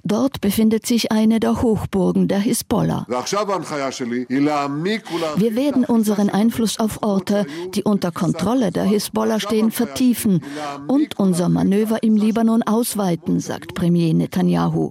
Dort befindet sich eine der Hochburgen der Hisbollah. Wir werden unseren Einfluss auf Orte, die unter Kontrolle der Hisbollah stehen, vertiefen und unser Manöver im Libanon ausweiten, sagt Premier Netanyahu.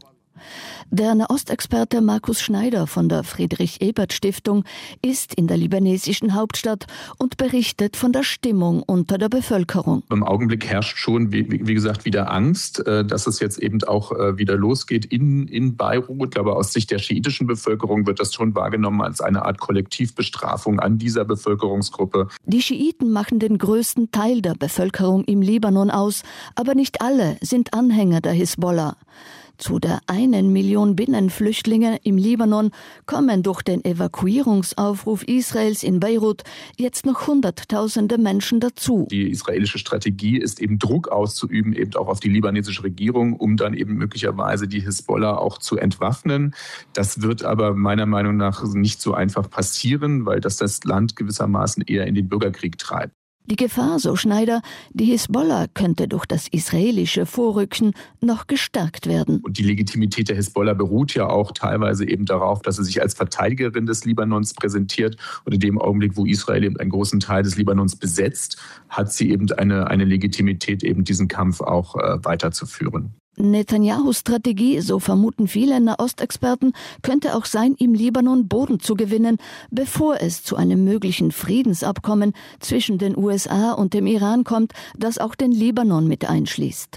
Der Nahostexperte Markus Schneider von der Friedrich-Ebert-Stiftung ist in der libanesischen Hauptstadt und berichtet von der Stimmung unter der Bevölkerung. Im Augenblick herrscht schon, wie gesagt, wieder Angst, dass es jetzt eben auch wieder losgeht in Beirut. Ich glaube, aus Sicht der schiitischen Bevölkerung wird das schon wahrgenommen als eine Art Kollektivbestrafung an dieser Bevölkerungsgruppe. Die Schiiten machen den größten Teil der Bevölkerung im Libanon aus, aber nicht alle sind Anhänger der Hisbollah. Zu der 1 Million Binnenflüchtlinge im Libanon kommen durch den Evakuierungsaufruf Israels in Beirut jetzt noch Hunderttausende Menschen dazu. Die israelische Strategie ist eben Druck auszuüben, eben auch auf die libanesische Regierung, um dann eben möglicherweise die Hisbollah auch zu entwaffnen. Das wird aber meiner Meinung nach nicht so einfach passieren, weil das Land gewissermaßen eher in den Bürgerkrieg treibt. Die Gefahr, so Schneider, die Hisbollah könnte durch das israelische Vorrücken noch gestärkt werden. Und die Legitimität der Hisbollah beruht ja auch teilweise eben darauf, dass sie sich als Verteidigerin des Libanons präsentiert. Und in dem Augenblick, wo Israel eben einen großen Teil des Libanons besetzt, hat sie eben eine Legitimität, eben diesen Kampf auch weiterzuführen. Netanyahus Strategie, so vermuten viele Nahostexperten, könnte auch sein, im Libanon Boden zu gewinnen, bevor es zu einem möglichen Friedensabkommen zwischen den USA und dem Iran kommt, das auch den Libanon mit einschließt.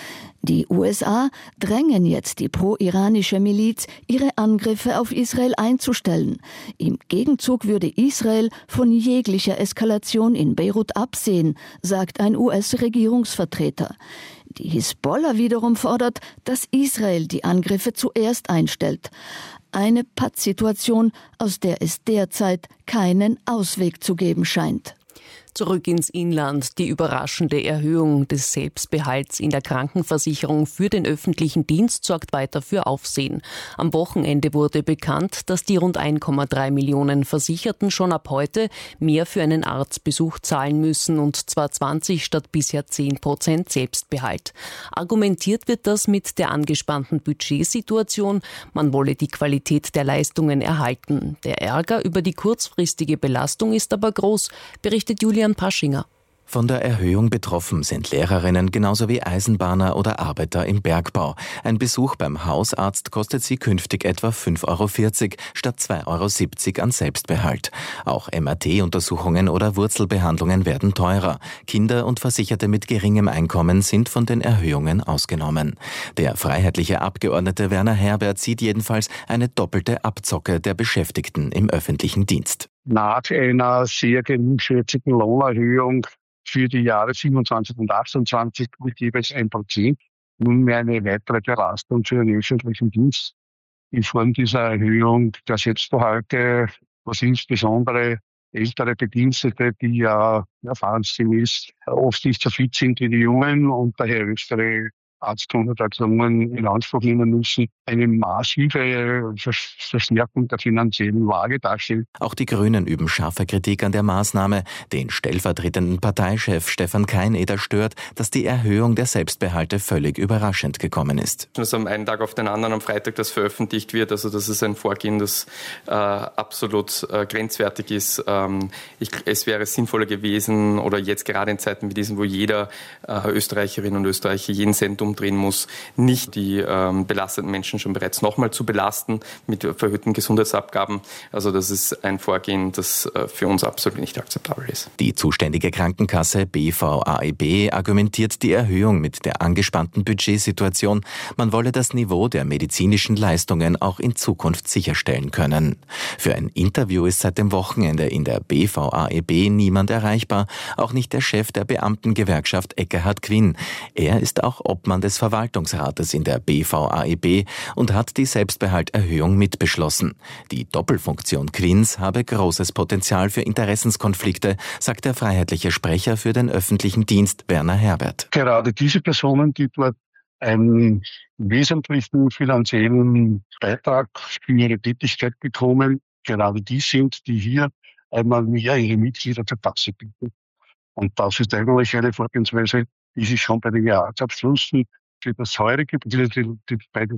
Die USA drängen jetzt die pro-iranische Miliz, ihre Angriffe auf Israel einzustellen. Im Gegenzug würde Israel von jeglicher Eskalation in Beirut absehen, sagt ein US-Regierungsvertreter. Die Hisbollah wiederum fordert, dass Israel die Angriffe zuerst einstellt. Eine Pattsituation, aus der es derzeit keinen Ausweg zu geben scheint. Zurück ins Inland. Die überraschende Erhöhung des Selbstbehalts in der Krankenversicherung für den öffentlichen Dienst sorgt weiter für Aufsehen. Am Wochenende wurde bekannt, dass die rund 1,3 Millionen Versicherten schon ab heute mehr für einen Arztbesuch zahlen müssen, und zwar 20 statt bisher 10% Selbstbehalt. Argumentiert wird das mit der angespannten Budgetsituation. Man wolle die Qualität der Leistungen erhalten. Der Ärger über die kurzfristige Belastung ist aber groß, berichtet Julian Paschinger. Von der Erhöhung betroffen sind Lehrerinnen genauso wie Eisenbahner oder Arbeiter im Bergbau. Ein Besuch beim Hausarzt kostet sie künftig etwa 5,40 € statt 2,70 € an Selbstbehalt. Auch MRT-Untersuchungen oder Wurzelbehandlungen werden teurer. Kinder und Versicherte mit geringem Einkommen sind von den Erhöhungen ausgenommen. Der freiheitliche Abgeordnete Werner Herbert sieht jedenfalls eine doppelte Abzocke der Beschäftigten im öffentlichen Dienst. Nach einer sehr geringschätzigen Lohnerhöhung für die Jahre 27 und 28 mit jeweils 1% nunmehr eine weitere Belastung für den öffentlichen Dienst in Form dieser Erhöhung der Selbstbehalte, was insbesondere ältere Bedienstete, die ja erfahrensgemäß oft nicht so fit sind wie die Jungen und daher öftere Arztkonsultationen in Anspruch nehmen müssen, eine massive Verstärkung der finanziellen Lage darstellt. Auch die Grünen üben scharfe Kritik an der Maßnahme. Den stellvertretenden Parteichef Stefan Keineder stört, dass die Erhöhung der Selbstbehalte völlig überraschend gekommen ist. Dass am einen Tag auf den anderen am Freitag das veröffentlicht wird, also das ist ein Vorgehen, das absolut grenzwertig ist. Es wäre sinnvoller gewesen, oder jetzt gerade in Zeiten wie diesen, wo jeder Österreicherin und Österreicher jeden Cent umdrehen muss, nicht die belasteten Menschen schon bereits nochmal zu belasten mit verhöhten Gesundheitsabgaben. Also das ist ein Vorgehen, das für uns absolut nicht akzeptabel ist. Die zuständige Krankenkasse BVAEB argumentiert die Erhöhung mit der angespannten Budgetsituation. Man wolle das Niveau der medizinischen Leistungen auch in Zukunft sicherstellen können. Für ein Interview ist seit dem Wochenende in der BVAEB niemand erreichbar, auch nicht der Chef der Beamtengewerkschaft Ekkehard Quinn. Er ist auch Obmann des Verwaltungsrates in der BVAEB und hat die Selbstbehalterhöhung mitbeschlossen. Die Doppelfunktion Quinns habe großes Potenzial für Interessenskonflikte, sagt der freiheitliche Sprecher für den öffentlichen Dienst Werner Herbert. Gerade diese Personen, die dort einen wesentlichen finanziellen Beitrag für ihre Tätigkeit bekommen, gerade die sind, die hier einmal mehr ihre Mitglieder zur Kasse bieten. Und das ist eigentlich eine Vorgehensweise, die sich schon bei den Jahresabschlüssen für das heurige, die beiden